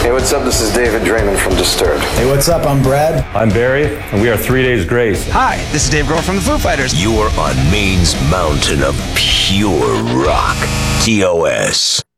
Hey, what's up? This is David Draymond from Disturbed. Hey, what's up? I'm Brad. I'm Barry, and we are 3 Days Grace. Hi, this is Dave Grohl from the Foo Fighters. You are on Maine's mountain of pure rock. TOS.